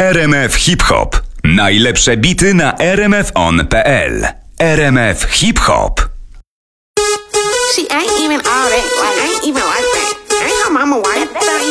RMF Hip Hop. Najlepsze bity na rmfon.pl. RMF Hip Hop. She ain't even all that, like, ain't even like that. Ain't her mama white.